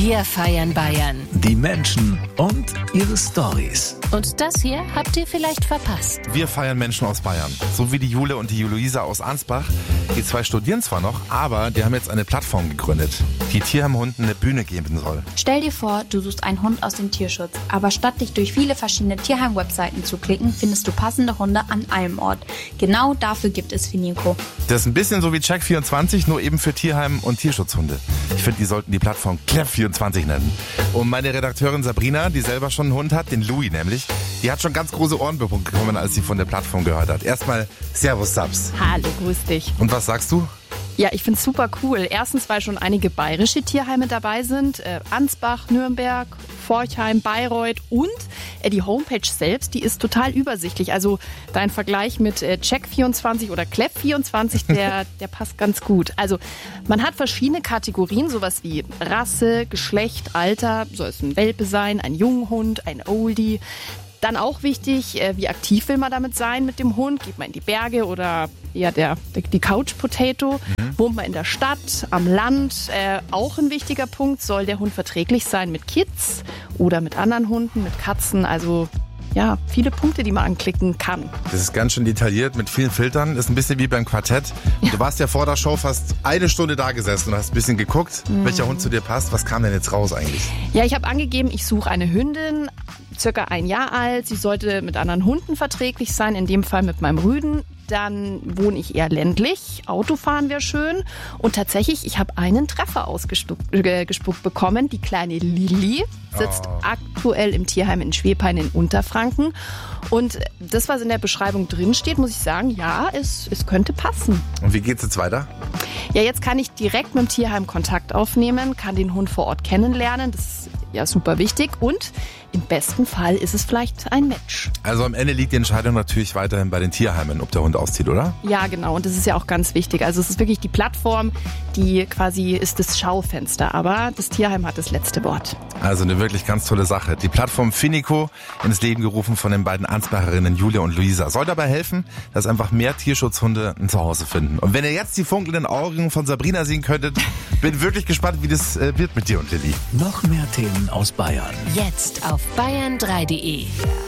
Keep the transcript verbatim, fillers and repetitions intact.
Wir feiern Bayern. Die Menschen und ihre Storys. Und das hier habt ihr vielleicht verpasst. Wir feiern Menschen aus Bayern. So wie die Jule und die Luisa aus Ansbach. Die zwei studieren zwar noch, aber die haben jetzt eine Plattform gegründet, die Tierheimhunden eine Bühne geben soll. Stell dir vor, du suchst einen Hund aus dem Tierschutz, aber statt dich durch viele verschiedene Tierheim-Webseiten zu klicken, findest du passende Hunde an einem Ort. Genau dafür gibt es Finico. Das ist ein bisschen so wie Check vierundzwanzig, nur eben für Tierheim- und Tierschutzhunde. Ich finde, die sollten die Plattform Klepp vierundzwanzig nennen. Und meine Redakteurin Sabrina, die selber schon einen Hund hat, den Louis nämlich, die hat schon ganz große Ohren bekommen, als sie von der Plattform gehört hat. Erstmal Servus Subs. Hallo, grüß dich. Und was sagst du? Ja, ich find's super cool. Erstens, weil schon einige bayerische Tierheime dabei sind. Äh, Ansbach, Nürnberg, Forchheim, Bayreuth und äh, die Homepage selbst, die ist total übersichtlich. Also dein Vergleich mit äh, Check vierundzwanzig oder Klepp vierundzwanzig, der, der passt ganz gut. Also man hat verschiedene Kategorien, sowas wie Rasse, Geschlecht, Alter, soll es ein Welpe sein, ein Junghund, ein Oldie. Dann auch wichtig, wie aktiv will man damit sein mit dem Hund? Geht man in die Berge oder eher der, der, die Couch Potato? Mhm. Wohnt man in der Stadt, am Land? Äh, auch ein wichtiger Punkt, soll der Hund verträglich sein mit Kids oder mit anderen Hunden, mit Katzen? Also ja, viele Punkte, die man anklicken kann. Das ist ganz schön detailliert mit vielen Filtern. Ist ein bisschen wie beim Quartett. Ja. Du warst ja vor der Show fast eine Stunde da gesessen und hast ein bisschen geguckt, mhm. welcher Hund zu dir passt. Was kam denn jetzt raus eigentlich? Ja, ich habe angegeben, ich suche eine Hündin, circa ein Jahr alt. Sie sollte mit anderen Hunden verträglich sein, in dem Fall mit meinem Rüden. Dann wohne ich eher ländlich, Autofahren wäre schön. Und tatsächlich, ich habe einen Treffer ausgespuckt äh, gespuckt bekommen. Die kleine Lilly sitzt oh. aktuell im Tierheim in Schwebhain in Unterfranken. Und das, was in der Beschreibung drin steht, muss ich sagen, ja, es, es könnte passen. Und wie geht's jetzt weiter? Ja, jetzt kann ich direkt mit dem Tierheim Kontakt aufnehmen, kann den Hund vor Ort kennenlernen. Das ist ja super wichtig. Und im besten Fall ist es vielleicht ein Match. Also am Ende liegt die Entscheidung natürlich weiterhin bei den Tierheimen, ob der Hund auszieht, oder? Ja, genau. Und das ist ja auch ganz wichtig. Also es ist wirklich die Plattform, die quasi ist das Schaufenster. Aber das Tierheim hat das letzte Wort. Also eine wirklich ganz tolle Sache. Die Plattform Finico, ins Leben gerufen von den beiden Ansbacherinnen Julia und Luisa, soll dabei helfen, dass einfach mehr Tierschutzhunde ein Zuhause finden. Und wenn ihr jetzt die funkelnden Augen von Sabrina sehen könntet, bin wirklich gespannt, wie das wird mit dir und Lilly. Noch mehr Themen aus Bayern. Jetzt auf bayern drei punkt de.